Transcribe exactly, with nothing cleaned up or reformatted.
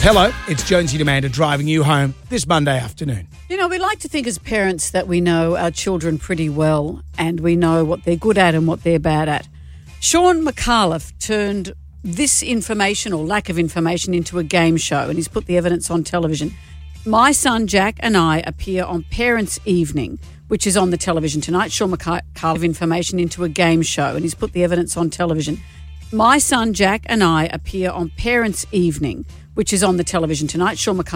Hello, it's Jonesy Demander driving you home this Monday afternoon. You know, we like to think as parents that we know our children pretty well and we know what they're good at and what they're bad at. Sean McAuliffe turned this information or lack of information into a game show and he's put the evidence on television. My son Jack and I appear on Parents' Evening, which is on the television tonight. Sean McAuliffe information into a game show and he's put the evidence on television. My son Jack and I appear on Parents' Evening, which is on the television tonight. Sean McAuliffe